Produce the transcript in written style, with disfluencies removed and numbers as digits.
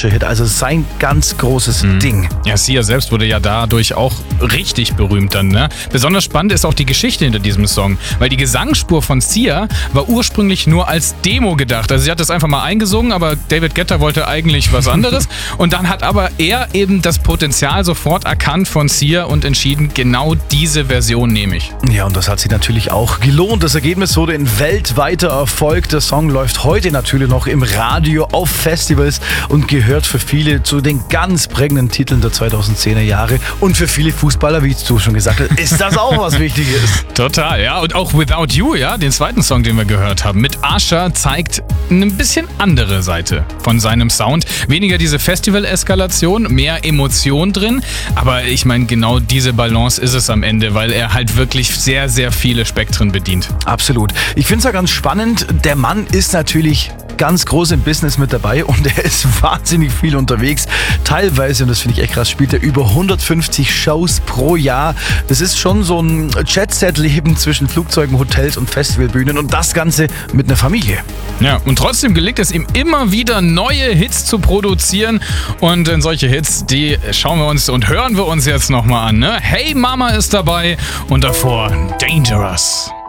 Signature-Hit, also sein ganz großes Ding. Ja, Sia selbst wurde ja dadurch auch richtig berühmt dann, ne? Besonders spannend ist auch die Geschichte hinter diesem Song, weil die Gesangsspur von Sia war ursprünglich nur als Demo gedacht. Also sie hat das einfach mal eingesungen, aber David Guetta wollte eigentlich was anderes. Und dann hat aber er eben das Potenzial sofort erkannt von Sia und entschieden, genau diese Version nehme ich. Ja, und das hat sich natürlich auch gelohnt. Das Ergebnis wurde ein weltweiter Erfolg. Der Song läuft heute natürlich noch im Radio, auf Festivals und gehört für viele zu den ganz prägenden Titeln der 2010er Jahre. Und für viele Fußballer, wie du schon gesagt hast, ist das auch was Wichtiges. Total, ja. Und auch Without You, ja, den zweiten Song, den wir gehört haben, mit Usher, zeigt eine bisschen andere Seite von seinem Sound. Weniger diese Festival-Eskalation, mehr Emotion drin. Aber ich meine, genau diese Balance ist es am Ende, weil er halt wirklich sehr, sehr viele Spektren bedient. Absolut. Ich finde es ja ganz spannend. Der Mann ist natürlich ganz groß im Business mit dabei und er ist wahnsinnig viel unterwegs. Teilweise, und das finde ich echt krass, spielt er über 150 Shows pro Jahr. Das ist schon so ein Jet-Set-Leben zwischen Flugzeugen, Hotels und Festivalbühnen und das Ganze mit einer Familie. Ja, und trotzdem gelingt es ihm immer wieder, neue Hits zu produzieren. Und solche Hits, die schauen wir uns und hören wir uns jetzt nochmal an. Ne? Hey Mama ist dabei und davor Dangerous.